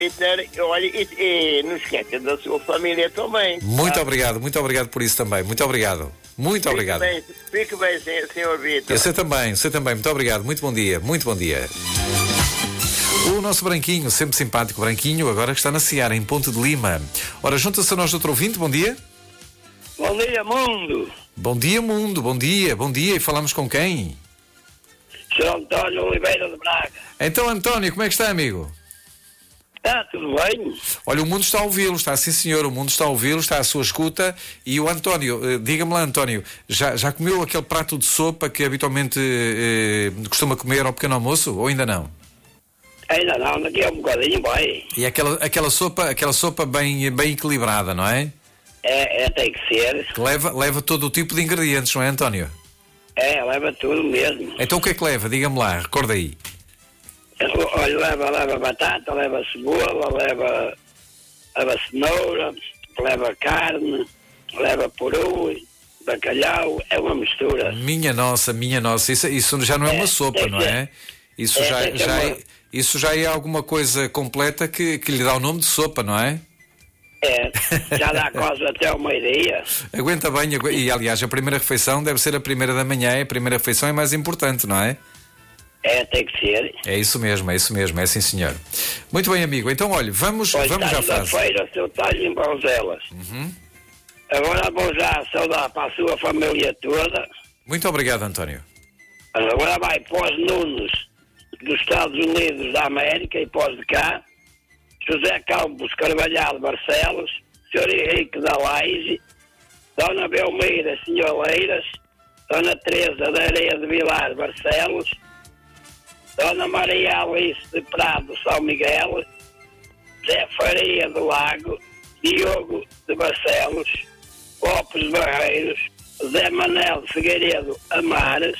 Olha, e não esqueça da sua família também. Muito obrigado por isso também. Muito obrigado. Muito obrigado. Fique bem, senhor Vitor. Você também. Muito obrigado. Muito bom dia. O nosso Branquinho, sempre simpático Branquinho, agora está na Seara, em Ponte de Lima. Ora, junta-se a nós outro ouvinte, bom dia. Bom dia, mundo. Bom dia, mundo, bom dia. E falamos com quem? Sou António Oliveira de Braga. Então, António, como é que está, amigo? Está tudo bem? Olha, o mundo está a ouvi-lo, está sim senhor, o mundo está a ouvi-lo, está à sua escuta. E o António, diga-me lá, António, já comeu aquele prato de sopa que habitualmente costuma comer ao pequeno almoço, ou ainda não? Ainda não, daqui a um bocadinho vai. E aquela sopa bem equilibrada, não é? Tem que ser. Que leva todo o tipo de ingredientes, não é, António? Leva tudo mesmo. Então o que é que leva? Diga-me lá, recorda aí. Olha, leva batata, leva cebola, leva cenoura, leva carne, leva peru, bacalhau, é uma mistura. Minha nossa, isso já não é uma sopa, não é? Isso já é alguma coisa completa que lhe dá o nome de sopa, não é? Já dá quase até uma ideia. Aguenta bem, e aliás, a primeira refeição deve ser a primeira da manhã, a primeira refeição é mais importante, não é? Tem que ser. É isso mesmo, é sim senhor. Muito bem, amigo, então olha, vamos à frase. Feira, seu talho em Bruxelas. Agora vou já saudar para a sua família toda. Muito obrigado, António. Agora vai para os Nunes dos Estados Unidos da América e para os de cá. José Campos Carvalhal Barcelos, Sr. Henrique da Laje, Dona Belmira Senhoreiras, Dona Teresa da Areia de Vilar Barcelos, Dona Maria Alice de Prado São Miguel, Zé Faria do Lago, Diogo de Barcelos, Lopes Barreiros, Zé Manel Figueiredo Amares,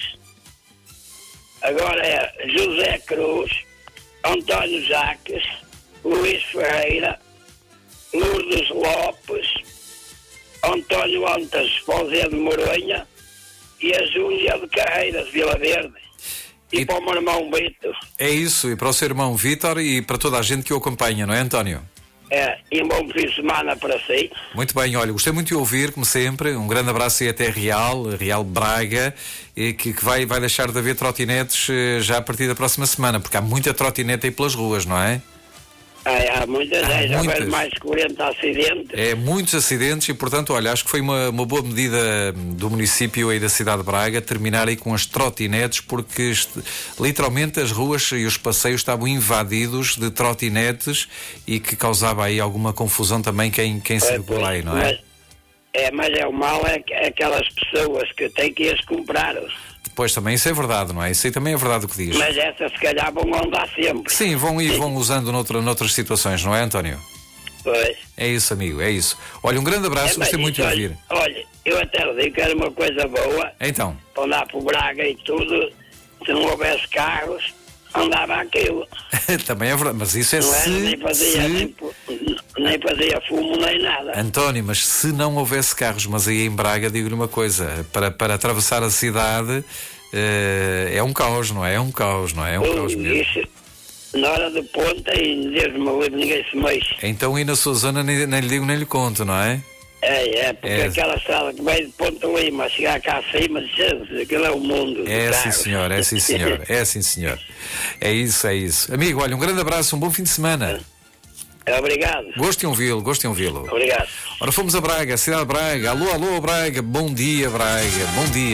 agora é José Cruz, António Jaques, Luís Ferreira, Lourdes Lopes, António Antas Pozé de Moronha e a Júlia de Carreiras Vila Verde. E para o meu irmão Vitor. É isso, e para o seu irmão Vítor e para toda a gente que o acompanha, não é, António? E um bom fim de semana para si. Muito bem, olha, gostei muito de ouvir, como sempre. Um grande abraço aí até Real Braga, e que vai deixar de haver trotinetes já a partir da próxima semana, porque há muita trotinete aí pelas ruas, não é? Há muitas, já houve mais de 40 acidentes. Muitos acidentes e, portanto, olha, acho que foi uma boa medida do município aí da cidade de Braga terminar aí com as trotinetes, porque literalmente as ruas e os passeios estavam invadidos de trotinetes e que causava aí alguma confusão também quem circula aí, não é? Mas o mal é aquelas pessoas que têm que as comprar. Pois também, isso é verdade, não é? Isso aí também é verdade o que diz. Mas essas se calhar vão andar sempre. Sim, vão usando noutras situações, não é, António? Pois. É isso, amigo, é isso. Olha, um grande abraço, gostei muito de ouvir. Olha, eu até lhe digo que era uma coisa boa. Então? Para andar por Braga e tudo, se não houvesse carros, andava aquilo. Também é verdade, mas isso é nem fazia fumo nem nada. António, mas se não houvesse carros, mas aí em Braga, digo-lhe uma coisa, para atravessar a cidade é um caos, não é? É um caos mesmo. Isso, na hora de ponta, e Deus me livre, ninguém se mexe. Então aí na sua zona nem lhe digo nem lhe conto, não é? Porque aquela sala que vai de Ponta Lima, chegar cá acima, aquilo é o mundo. Sim senhor. É isso. Amigo, olha, um grande abraço, um bom fim de semana. Obrigado. Gosto em ouvi-lo. Obrigado. Ora, fomos a Braga, cidade de Braga. Alô, Braga. Bom dia, Braga. Bom dia.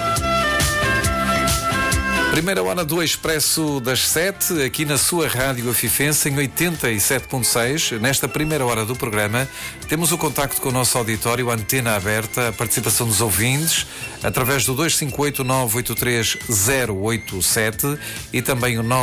Primeira hora do Expresso das 7, aqui na sua rádio Afifense, em 87.6. Nesta primeira hora do programa, temos o contacto com o nosso auditório, a antena aberta, a participação dos ouvintes, através do 258-983-087 e também o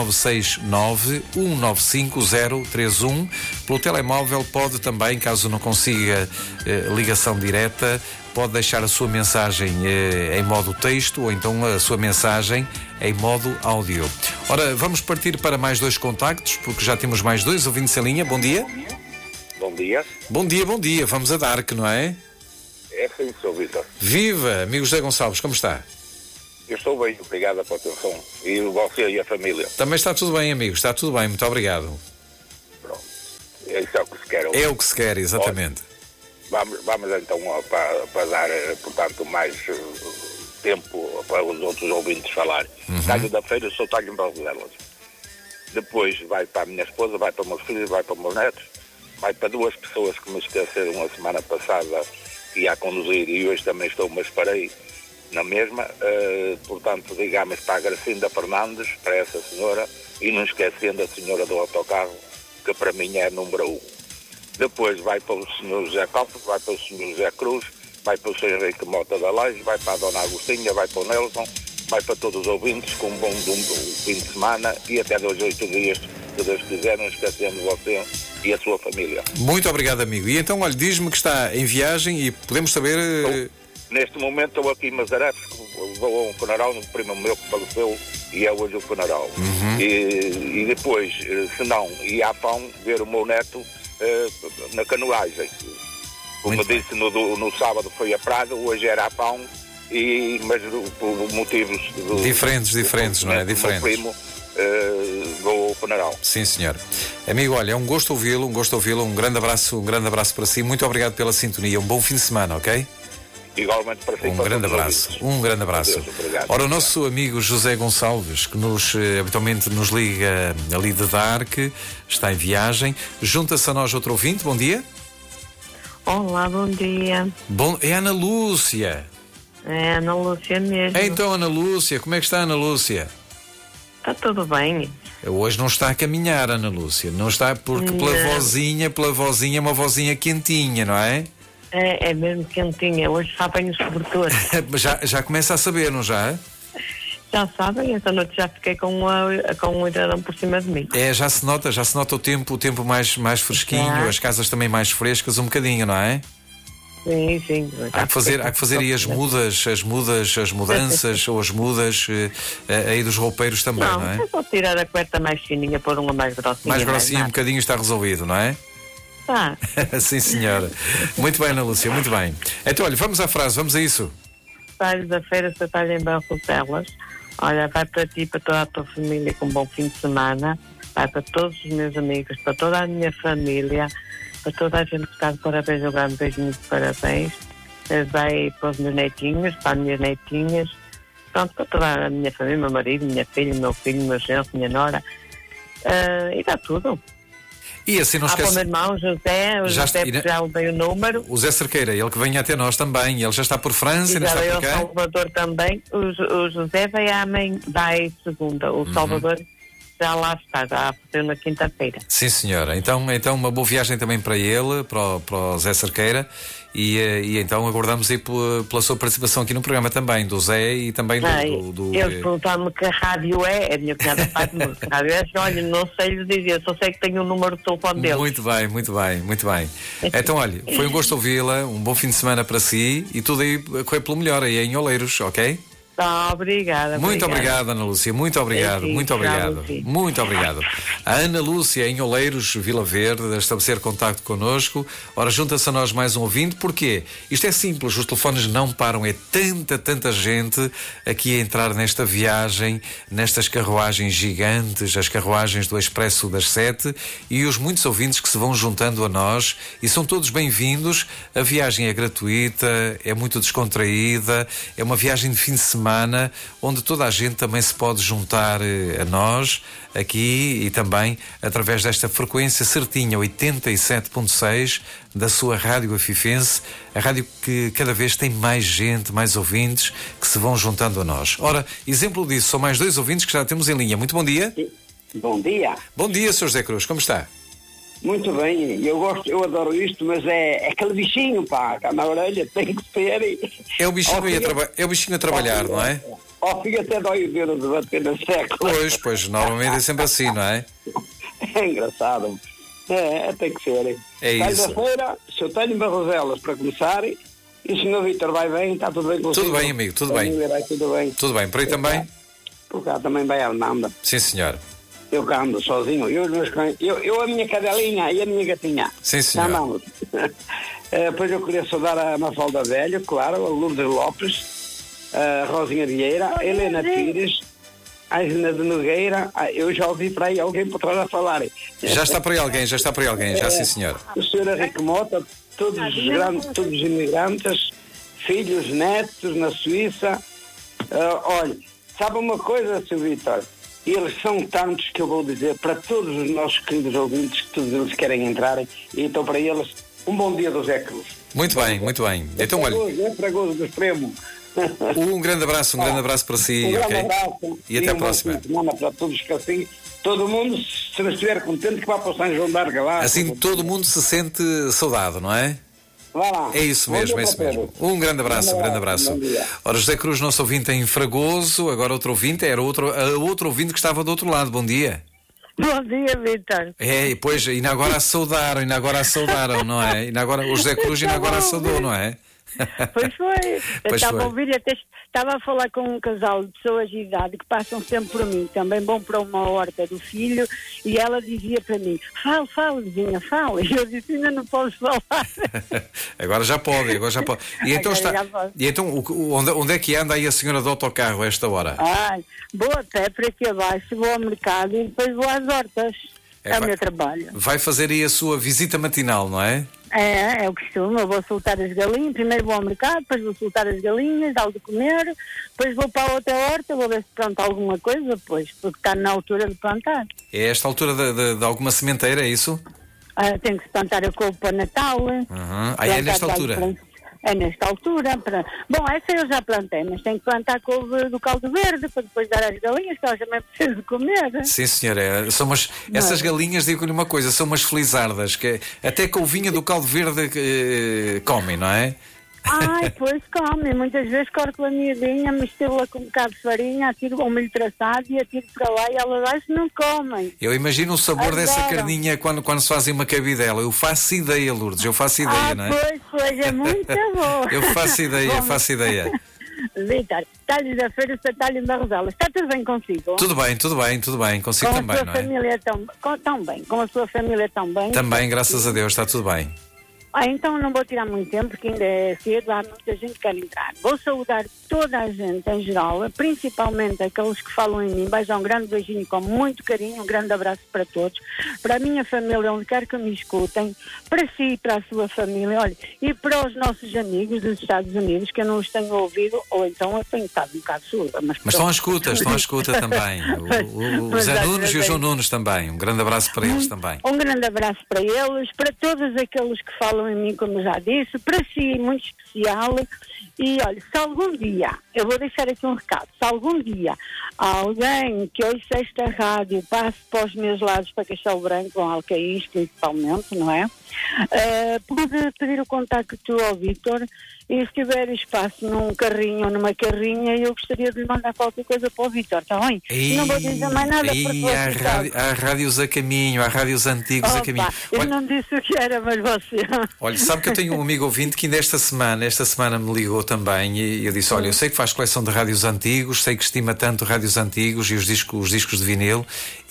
969-195-031. Pelo telemóvel pode também, caso não consiga ligação direta, pode deixar a sua mensagem em modo texto ou então a sua mensagem em modo áudio. Ora, vamos partir para mais dois contactos, porque já temos mais dois ouvintes em linha. Bom dia. Bom dia. Bom dia. Vamos a Dark, não é? É sim, Sr. Vitor. Viva, amigo José Gonçalves, como está? Eu estou bem, obrigado pela atenção. E você e a família? Também está tudo bem, amigo, está tudo bem, muito obrigado. Pronto. Isso é o que se quer. É o que se quer, exatamente. Vamos então para dar, portanto, mais tempo para os outros ouvintes falarem. Talho da Feira, eu sou Talho em Barroselas. Depois vai para a minha esposa, vai para os meus filhos, vai para os meus netos, vai para 2 pessoas que me esqueceram a semana passada que ia conduzir e hoje também estou, mas parei na mesma. Portanto, digamos para a Gracinda Fernandes, para essa senhora, e não esquecendo a senhora do autocarro, que para mim é número 1. Depois vai para o Sr. José Copos, vai para o Sr. José Cruz, vai para o Sr. Henrique Mota da Laje, vai para a Dona Agostinha, vai para o Nelson, vai para todos os ouvintes com um bom fim de semana e até 2 8 dias, se Deus quiser, não esquecendo você e a sua família. Muito obrigado, amigo. E então, olha, diz-me que está em viagem e podemos saber... Neste momento estou aqui em Mazarés, vou a um funeral de um primo meu que faleceu e é hoje o funeral. E depois, se não, ia a Pão ver o meu neto na canoagem. Como disse, no sábado foi a Praga, hoje era a Pão, mas por motivos... Diferentes, não é? Diferentes. Meu primo vou ao funeral. Sim, senhor. Amigo, olha, é um gosto ouvi-lo, um grande abraço para si, muito obrigado pela sintonia, um bom fim de semana, ok? Igualmente para si. Um grande abraço. Deus, obrigado. Ora, o nosso amigo José Gonçalves, que habitualmente nos liga ali de Dark, está em viagem. Junta-se a nós outro ouvinte, bom dia. Olá, bom dia. É Ana Lúcia. É Ana Lúcia mesmo. Então, Ana Lúcia, como é que está a Ana Lúcia? Está tudo bem. Hoje não está a caminhar, Ana Lúcia. Não está porque pela vozinha, uma vozinha quentinha, não é? É mesmo quentinha. Hoje sabem os cobertores. já começa a saber, não já? Já sabem, esta noite já fiquei com um edredom por cima de mim. Já se nota o tempo mais fresquinho, as casas também mais frescas, um bocadinho, não é? Sim. Há que fazer aí as mudanças ou as mudas aí dos roupeiros também, não é? Não, é só tirar a coberta mais fininha, pôr uma mais grossinha. Mais grossinha, um bocadinho está resolvido, não é? Tá. Sim, senhora. Muito bem, Ana Lúcia, muito bem. Então, olha, vamos à frase, vamos a isso. Talho da Feira, se talho em Barroselas. Olha, vai para ti, para toda a tua família, com um bom fim de semana. Vai para todos os meus amigos, para toda a minha família, para toda a gente que está de parabéns, um grande beijinho de parabéns. Vai para os meus netinhos, para as minhas netinhas. Pronto, para toda a minha família, meu marido, minha filha, meu filho, meu genro, minha nora. E está tudo. E assim não esquece... para o meu irmão, José, já levei o número. O Zé Cerqueira, ele que vem até nós também, ele já está por França, e já está veio por cá. O Salvador também, o José vai segunda, o Salvador já lá está, já foi na quinta-feira. Sim, senhora, então uma boa viagem também para ele, para o Zé Cerqueira, e então aguardamos aí pela sua participação aqui no programa também, do Zé e também do Eles perguntaram-me que a rádio a minha cunhada faz-me que a rádio é, olha, não sei lhe dizer, só sei que tenho o número de telefone dele. Muito bem. Então, olha, foi um gosto ouvi-la, um bom fim de semana para si e tudo aí corre pelo melhor aí em Oleiros, ok? Obrigada. Muito obrigado, Ana Lúcia. Muito obrigado. A Ana Lúcia, em Oleiros, Vila Verde, a estabelecer contacto connosco. Ora, junta-se a nós mais um ouvinte. Porquê? Isto é simples, os telefones não param. É tanta gente aqui a entrar nesta viagem, nestas carruagens gigantes, as carruagens do Expresso das 7, e os muitos ouvintes que se vão juntando a nós, e são todos bem-vindos. A viagem é gratuita, é muito descontraída, é uma viagem de fim de semana, onde toda a gente também se pode juntar a nós aqui e também através desta frequência certinha 87.6 da sua rádio afifense, a rádio que cada vez tem mais gente, mais ouvintes que se vão juntando a nós. Ora, exemplo disso, são mais 2 ouvintes que já temos em linha. Muito bom dia. Bom dia. Bom dia, Sr. José Cruz, como está? Muito bem, eu adoro isto, mas é aquele bichinho, pá, cá na orelha, tem que ser. É o bichinho a trabalhar, não é? Ao fim até dói o dedo de bater na sécula. Pois, normalmente é sempre assim, não é? É engraçado. Tem que ser. É isso. Quarta-feira, se eu tenho Barroselas para começar, e o Sr. Vítor vai bem, está tudo bem consigo? Tudo bem, amigo, tudo bem. Vai tudo bem. Tudo bem, por aí também? Por cá também vai a Arnanda. Sim, senhor. Eu cá ando sozinho, eu a minha cadelinha e a minha gatinha. Sim, senhor. Chamamos. Depois eu queria saudar a Mafalda Velho, claro, a Lourdes Lopes, a Rosinha Vieira, a Helena Pires, Aina de Nogueira, eu já ouvi para aí alguém por trás a falar. Já está por aí alguém, já sim, senhor. O senhor Henrique Mota, todos os imigrantes, filhos, netos na Suíça. Olha, sabe uma coisa, Sr. Vítor? Eles são tantos que eu vou dizer para todos os nossos queridos ouvintes que todos eles querem entrarem, e então para eles, um bom dia do Zé Cruz. Muito bem. Então, olha, É Fragoso do Extremo. um grande abraço para si, Um grande ok? abraço E até a próxima. Um bom fim de semana para todos, que assim, todo mundo, se não estiver contente, que vá para o São João da Arga lá. Assim todo mundo se sente saudado, não é? Vá lá. É isso mesmo, é isso mesmo. Um grande abraço. Bom dia. Ora, José Cruz, nosso ouvinte em Fragoso, agora outro ouvinte, era outro ouvinte que estava do outro lado. Bom dia. Bom dia, Vítor. E pois, ainda agora a saudaram, não é? O José Cruz ainda agora a saudou, não é? Pois foi. Eu estava foi. a ouvir, até estava a falar com um casal de pessoas de idade que passam sempre por mim, também vão para uma horta do filho, e ela dizia para mim, fala, vizinha, fala. E eu disse, ainda não posso falar. Agora já pode. E então, onde é que anda aí a senhora do autocarro a esta hora? Vou até por aqui abaixo, vou ao mercado e depois vou às hortas. É o meu trabalho. Vai fazer aí a sua visita matinal, não é? É o costume. Eu vou soltar as galinhas. Primeiro vou ao mercado, depois vou soltar as galinhas, dar-lhe de comer, depois vou para a outra horta, vou ver se planta alguma coisa depois, porque está na altura de plantar. É esta altura de alguma sementeira, é isso? Tem que se plantar a couve para Natal. É nesta altura? É nesta altura. Bom, essa eu já plantei, mas tenho que plantar a couve do caldo verde para depois dar às galinhas, que elas também precisam de comer. Sim, senhora. Essas galinhas, digo-lhe uma coisa, são umas felizardas, que até couvinha do caldo verde comem, não é? Pois come. Muitas vezes corto a miudinha, misturo-la com um bocado de farinha, atiro ao milho traçado e atiro para lá, e elas acho que não comem. Eu imagino o sabor dessa carninha quando se fazem uma cabidela. Eu faço ideia, Lourdes, não é? Pois, é muito bom. Eu faço ideia. Vítor, talhos da feira, talho da Rosela. Está tudo bem consigo? Tudo bem. Consigo também, não é? Tão bem. Com a sua família tão bem? Também, graças a Deus, está tudo bem. Então não vou tirar muito tempo, porque ainda é cedo, há muita gente que quer entrar. Vou saudar toda a gente em geral, principalmente aqueles que falam em mim. Vais dar um grande beijinho com muito carinho, um grande abraço para todos. Para a minha família, onde quer que me escutem, para si e para a sua família, olha, e para os nossos amigos dos Estados Unidos, que eu não os tenho ouvido, ou então eu tenho estado um bocado surda. Mas estão à escuta também. O Zé Nunes e o João Nunes também. Um grande abraço para eles também. Um grande abraço para eles, para todos aqueles que falam em mim, como já disse, para si, muito especial. E olha, se algum dia, eu vou deixar aqui um recado, se algum dia alguém que ouça esta rádio passe para os meus lados, para Castelo Branco, ou Alcaís principalmente, não é? Pode pedir o contacto ao Vítor, e se tiver espaço num carrinho ou numa carrinha, eu gostaria de lhe mandar qualquer coisa para o Vítor, está bem? Não vou dizer mais nada, porque há rádios a caminho, há rádios antigos a caminho. Eu não disse o que era, mas você... Olha, sabe que eu tenho um amigo ouvinte que ainda esta semana me ligou também, e eu disse, olha, eu sei que faz coleção de rádios antigos, sei que estima tanto rádios antigos e os discos de vinil,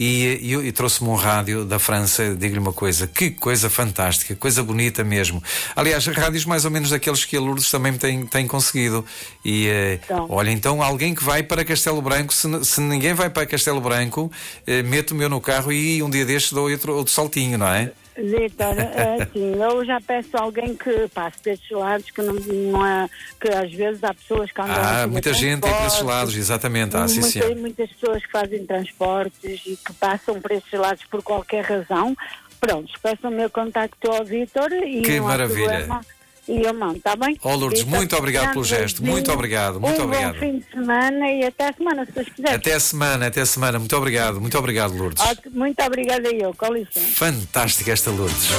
e trouxe-me um rádio da França. Digo-lhe uma coisa, que coisa fantástica, coisa bonita mesmo. Aliás, rádios mais ou menos daqueles que a Lourdes também tem conseguido. E olha, então alguém que vai para Castelo Branco, se ninguém vai para Castelo Branco, meto-me eu no carro e um dia destes dou outro saltinho, não é? Vítor, assim, eu já peço a alguém que passe para estes lados, que não é, que às vezes há pessoas que andam muita gente tem para esses lados, exatamente. Tem muitas pessoas que fazem transportes e que passam para estes lados por qualquer razão. Pronto, peço o meu contacto ao Vítor e que maravilha. E eu mando, está bem? Lourdes, muito obrigado pelo gesto, muito obrigado. Bom fim de semana e até a semana, se vocês quiserem. Até a semana, muito obrigado, Lourdes. Muito obrigada eu, com licença. Fantástica esta Lourdes.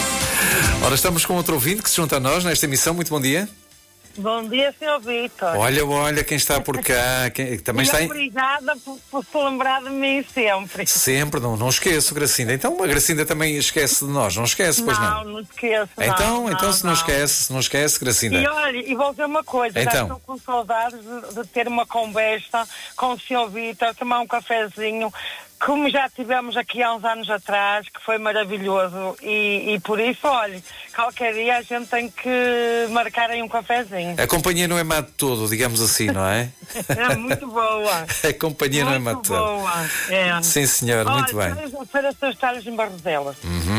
Ora, estamos com outro ouvinte que se junta a nós nesta emissão. Muito bom dia. Bom dia, Sr. Vítor. Olha quem está por cá. Também está obrigada por se lembrar de mim sempre. Sempre, não esqueço, Gracinda. Então a Gracinda também esquece de nós, não esquece, pois não? Não esqueço. Então se não esquece, Gracinda. E olha, e vou dizer uma coisa, então. já estou com saudades de ter uma conversa com o Sr. Vítor, tomar um cafezinho, como já tivemos aqui há uns anos atrás, que foi maravilhoso, e por isso, olha, qualquer dia a gente tem que marcar aí um cafezinho. A companhia não é má de todo, digamos assim, não é? É muito boa. A companhia não é má de Muito todo. boa, é. Sim, senhor, muito bem. Olha, para as tuas talhas em Barroselas.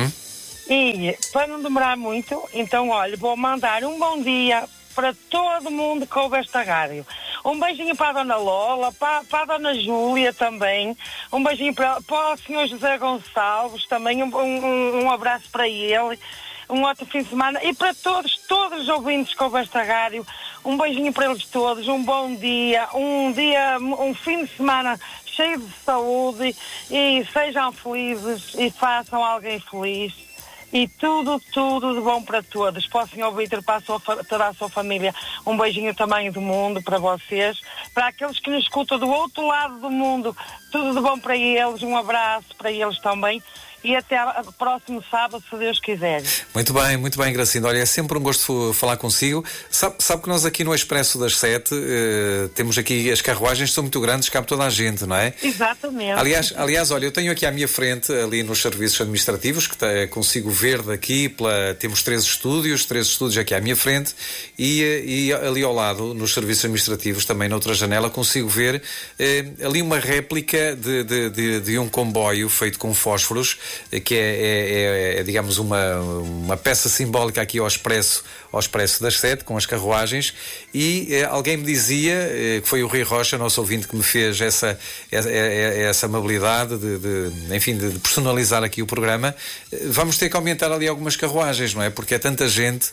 E, para não demorar muito, então, olha, vou mandar um bom dia para todo mundo que ouve esta rádio. Um beijinho para a Dona Lola, para a Dona Júlia também, um beijinho para o Sr. José Gonçalves também, um abraço para ele, um ótimo fim de semana, e para todos os ouvintes que ouvem esta rádio, um beijinho para eles todos, um bom dia, um fim de semana cheio de saúde, e sejam felizes e façam alguém feliz. E tudo de bom para todos. Para o Sr. Vítor, para toda a sua família, um beijinho também do mundo para vocês. Para aqueles que nos escutam do outro lado do mundo, tudo de bom para eles, um abraço para eles também. E até o próximo sábado, se Deus quiser. Muito bem, Gracinda. Olha, é sempre um gosto falar consigo. Sabe que nós aqui no Expresso das 7 temos aqui, as carruagens são muito grandes, cabe toda a gente, não é? Exatamente. Aliás, olha, eu tenho aqui à minha frente, ali nos serviços administrativos, que consigo ver daqui, temos 3 estúdios aqui à minha frente, e ali ao lado, nos serviços administrativos, também noutra janela, consigo ver ali uma réplica de um comboio feito com fósforos, que é digamos, uma peça simbólica aqui ao Expresso das 7, com as carruagens, e alguém me dizia, que foi o Rui Rocha, nosso ouvinte, que me fez essa amabilidade de personalizar aqui o programa. Vamos ter que aumentar ali algumas carruagens, não é? Porque é tanta gente,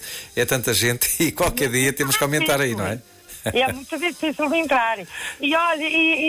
e qualquer dia temos que aumentar aí, não é? É muito difícil de entrar. E olha,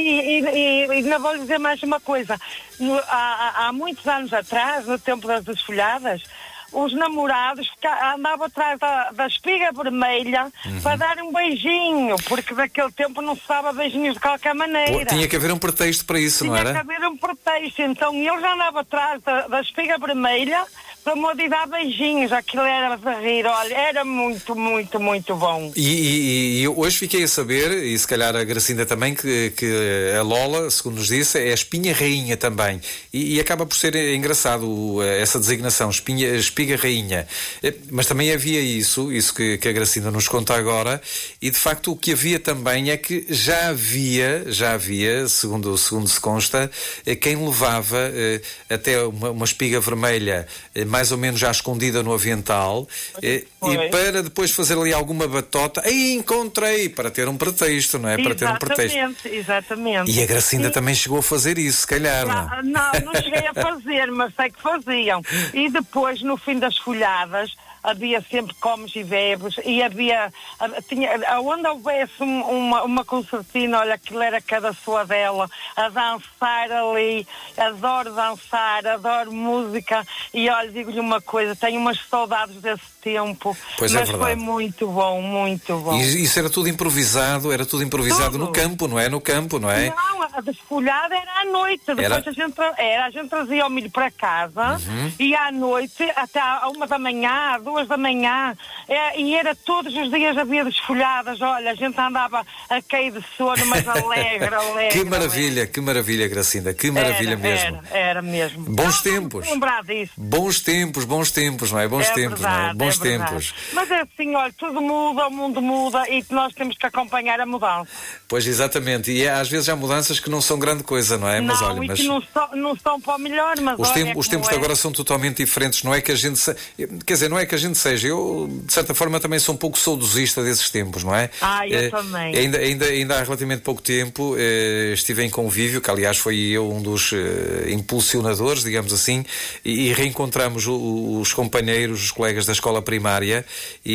e não vou dizer mais uma coisa. Há muitos anos atrás, no tempo das desfolhadas, os namorados andavam atrás da espiga vermelha para dar um beijinho, porque naquele tempo não se dava beijinhos de qualquer maneira. Tinha que haver um pretexto para isso, não era? Tinha que haver um pretexto. Então eles andavam atrás da espiga vermelha para me dar beijinhos. Aquilo era de rir, olha, era muito, muito, muito bom. E hoje fiquei a saber, e se calhar a Gracinda também, que a Lola, segundo nos disse, é a espinha rainha também. E acaba por ser engraçado essa designação, espiga rainha. Mas também havia isso que a Gracinda nos conta agora, e de facto o que havia também é que já havia, segundo se consta, quem levava até uma espiga vermelha mais ou menos já escondida no avental, e para depois fazer ali alguma batota, encontrei, para ter um pretexto, não é? Para ter um pretexto. Exatamente. E a Gracinda também chegou a fazer isso, se calhar, não cheguei a fazer, mas sei que faziam. E depois, no fim das folhadas, havia sempre comes e bebes, e onde houvesse uma concertina, olha, aquilo era cada sua dela, a dançar ali. Adoro dançar, adoro música, e olha, digo-lhe uma coisa, tenho umas saudades desse tempo. Pois mas é, foi muito bom, muito bom. E isso era tudo improvisado tudo. No campo, não é? Não, a desfolhada era à noite. Depois a gente trazia o milho para casa, e à noite, até à 1 da manhã, 2 da manhã, e era todos os dias havia desfolhadas. Olha, a gente andava a cair de sono, mas alegre. Que maravilha, Gracinda, que maravilha mesmo. Era mesmo. Bons tempos. Lembrar disso. Bons tempos, não é? Bons tempos. Mas é assim, olha, tudo muda, o mundo muda, e nós temos que acompanhar a mudança. Pois, exatamente, e às vezes há mudanças que não são grande coisa, não é? Mas olha, que não são para o melhor, mas os tempos de agora são totalmente diferentes. Não é que a gente não é que a gente seja, eu de certa forma também sou um pouco saudosista desses tempos, não é? Eu também. Ainda há relativamente pouco tempo estive em convívio, que aliás foi eu um dos impulsionadores, digamos assim, e reencontramos os companheiros, os colegas da escola primária,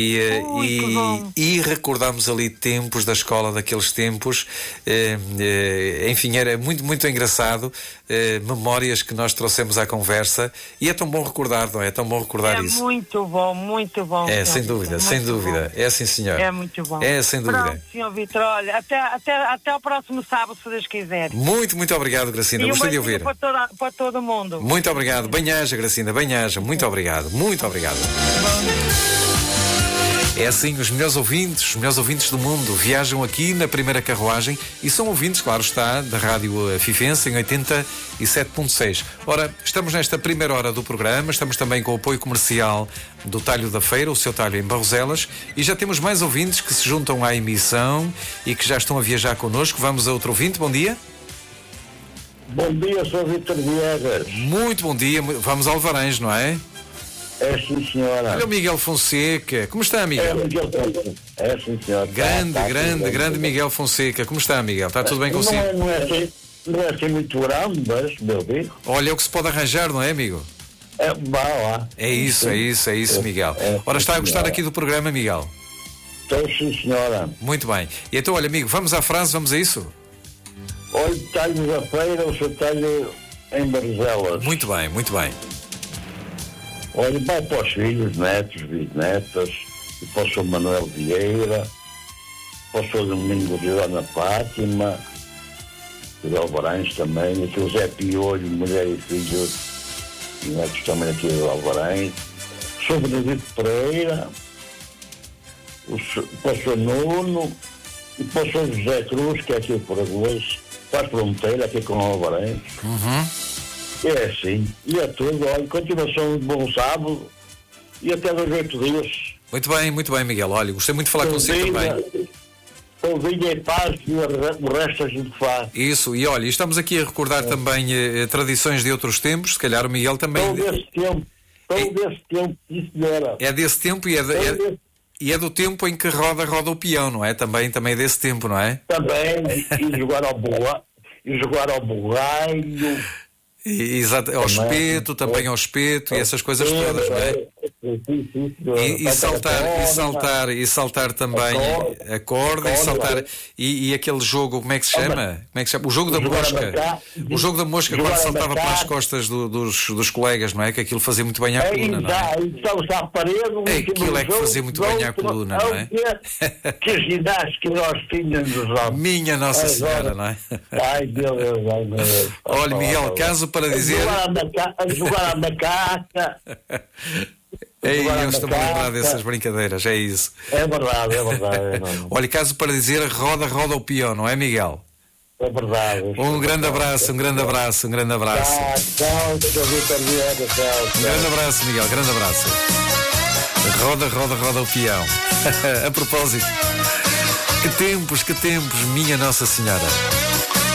e recordámos ali tempos da escola, daqueles tempos, enfim, era muito, muito engraçado, memórias que nós trouxemos à conversa, e é tão bom recordar, não é? É tão bom recordar isso. É muito bom, muito bom. É, sem dúvida. Bom. É sim, senhor. É muito bom. É, sem dúvida. Pronto, Sr. Vítor, olha, até o próximo sábado, se Deus quiser. Muito, muito obrigado, Gracinda. Gostei de ouvir. Para todo mundo. Muito obrigado. Bem-aja, Gracinda, bem-aja. Muito obrigado. Muito obrigado. É assim, os melhores ouvintes do mundo viajam aqui na primeira carruagem e são ouvintes, claro está, da Rádio Fifense em 87.6. Ora, estamos nesta primeira hora do programa, estamos também com o apoio comercial do Talho da Feira, o seu talho em Barroselas, e já temos mais ouvintes que se juntam à emissão e que já estão a viajar connosco. Vamos a outro ouvinte, bom dia. Bom dia, sou Vítor Viegas. Muito bom dia, vamos ao Alvarães, não é? É sim, senhora. Olha o Miguel Fonseca. Como está, Miguel? É Miguel Fonseca. É sim, senhora. Grande Miguel Fonseca. Como está, Miguel? Está tudo bem consigo? Não é assim muito grande, mas, meu amigo. Olha, é o que se pode arranjar, não é, amigo? Vá lá. É isso, Miguel. Ora, está a gostar aqui do programa, Miguel? Estou, sim, senhora. Muito bem. E então, olha, amigo, vamos à frase, vamos a isso? Olha, talho da feira, o seu talho em Barroselas. Muito bem. Olha, vai para os filhos, netos, bisnetas, e para o Sr. Manuel Vieira, para o Sr. Domingos de Dona Fátima, de Alvarães também, aqui o Zé Piolho, mulher e filhos, e netos também aqui de Alvarães, o Sr. Benedito Pereira, para o Sr. Nuno, e para o Sr. José Cruz, que é aqui por Agosto, para a fronteira, aqui com Alvarães. É assim, e é tudo, olha, continuação de bom sábado e até 2 8 dias. Muito bem, Miguel. Olha, gostei muito de falar consigo também. Saudinha e paz e o resto a gente faz. Isso, e olha, estamos aqui a recordar também tradições de outros tempos, se calhar o Miguel também. Todo desse tempo, sim, senhora. É desse tempo e é do tempo em que roda o peão, não é? Também é desse tempo, não é? Também, e jogar ao borralho. Exato, ao espeto e essas coisas todas, não é? E saltar também a corda e saltar e aquele jogo, como é que se chama? O jogo da mosca. O jogo da mosca quando saltava para as costas dos colegas, não é? Que aquilo fazia muito bem à coluna, não é? Aquilo é que fazia muito bem à coluna, não é? Que ginástica nós tínhamos. Minha Nossa Senhora, não é? Ai, Deus. Olha, Miguel, caso para dizer. Jogar a macaca. Eu estou a lembrar dessas brincadeiras, é isso. É verdade. Olha, caso para dizer, roda o peão, não é, Miguel? É verdade. Um grande abraço. Tchau, Vítor Vieira, tchau. Grande abraço, Miguel, grande abraço. Roda o peão. A propósito, que tempos, minha Nossa Senhora.